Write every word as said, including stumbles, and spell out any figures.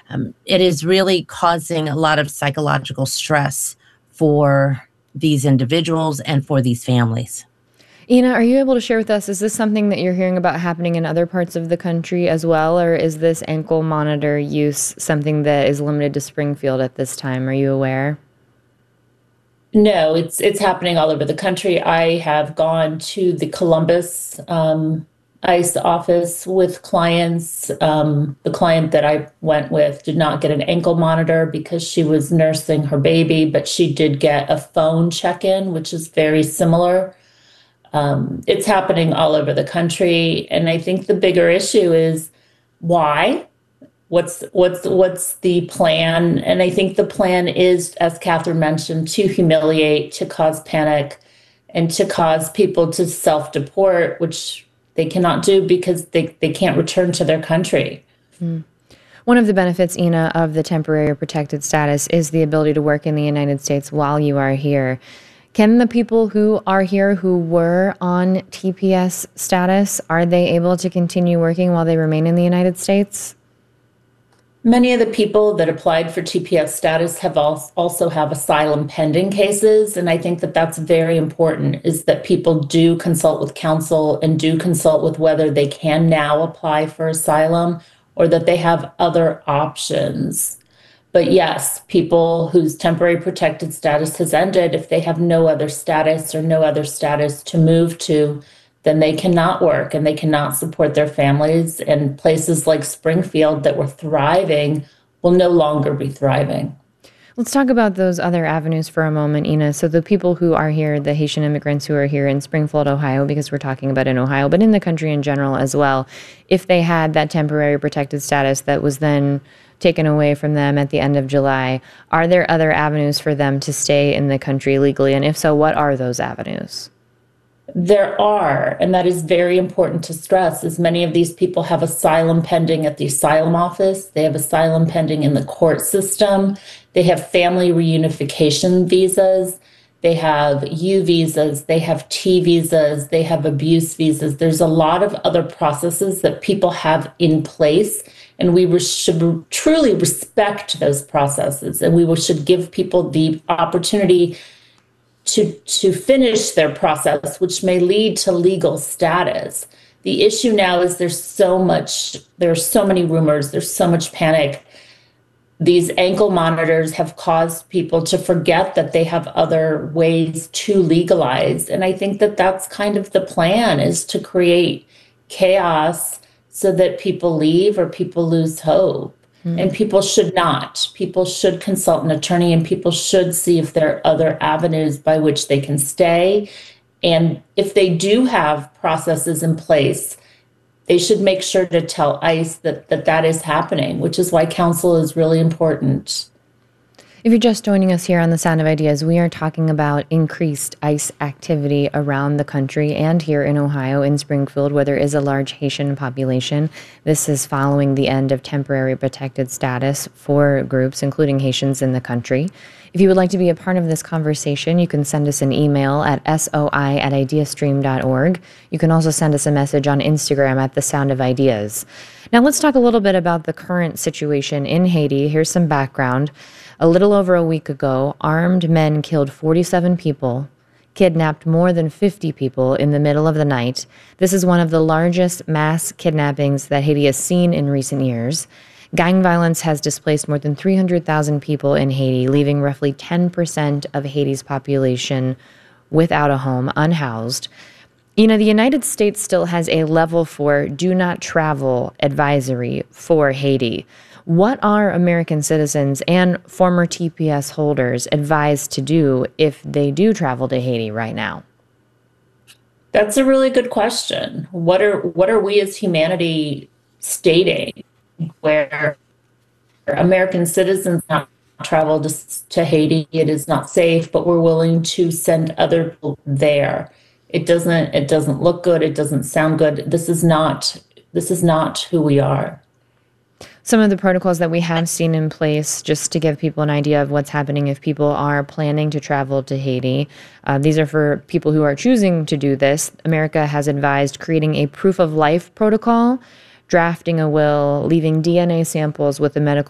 Um, it is really causing a lot of psychological stress for these individuals and for these families. Ina, are you able to share with us, is this something that you're hearing about happening in other parts of the country as well, or is this ankle monitor use something that is limited to Springfield at this time? Are you aware? No, it's it's happening all over the country. I have gone to the Columbus um, ICE office with clients. Um, the client that I went with did not get an ankle monitor because she was nursing her baby, but she did get a phone check-in, which is very similar. Um, it's happening all over the country. And I think the bigger issue is why? What's what's what's the plan? And I think the plan is, as Catherine mentioned, to humiliate, to cause panic, and to cause people to self-deport, which they cannot do because they, they can't return to their country. Mm. One of the benefits, Ina, of the temporary protected status is the ability to work in the United States while you are here. Can the people who are here who were on T P S status, are they able to continue working while they remain in the United States? Many of the people that applied for T P S status have also have asylum pending cases. And I think that that's very important, is that people do consult with counsel and do consult with whether they can now apply for asylum or that they have other options. But yes, people whose temporary protected status has ended, if they have no other status or no other status to move to, then they cannot work and they cannot support their families. And places like Springfield that were thriving will no longer be thriving. Let's talk about those other avenues for a moment, Ina. So the people who are here, the Haitian immigrants who are here in Springfield, Ohio, because we're talking about in Ohio, but in the country in general as well, if they had that temporary protected status that was then taken away from them at the end of July, are there other avenues for them to stay in the country legally? And if so, what are those avenues? There are, and that is very important to stress, as many of these people have asylum pending at the asylum office. They have asylum pending in the court system. They have family reunification visas. They have U visas. They have T visas. They have abuse visas. There's a lot of other processes that people have in place, and we should truly respect those processes, and we should give people the opportunity to to finish their process, which may lead to legal status. The issue now is there's so much, there's so many rumors, there's so much panic. These ankle monitors have caused people to forget that they have other ways to legalize. And I think that that's kind of the plan, is to create chaos so that people leave or people lose hope. Mm. And people should not. People should consult an attorney, and people should see if there are other avenues by which they can stay. And if they do have processes in place, they should make sure to tell ICE that that, that is happening, which is why counsel is really important. If you're just joining us here on The Sound of Ideas, we are talking about increased ICE activity around the country and here in Ohio, in Springfield, where there is a large Haitian population. This is following the end of temporary protected status for groups, including Haitians in the country. If you would like to be a part of this conversation, you can send us an email at soi at ideastream dot org. You can also send us a message on Instagram at The Sound of Ideas. Now let's talk a little bit about the current situation in Haiti. Here's some background. A little over a week ago, armed men killed forty-seven people, kidnapped more than fifty people in the middle of the night. This is one of the largest mass kidnappings that Haiti has seen in recent years. Gang violence has displaced more than three hundred thousand people in Haiti, leaving roughly ten percent of Haiti's population without a home, unhoused. You know, the United States still has a level four do not travel advisory for Haiti. What are American citizens and former T P S holders advised to do if they do travel to Haiti right now? That's a really good question. What are what are we as humanity stating where American citizens not travel to, to Haiti? It is not safe, but we're willing to send other people there. It doesn't it doesn't look good. It doesn't sound good. This is not this is not who we are. Some of the protocols that we have seen in place, just to give people an idea of what's happening if people are planning to travel to Haiti. Uh, these are for people who are choosing to do this. America has advised creating a proof of life protocol, drafting a will, leaving D N A samples with the medical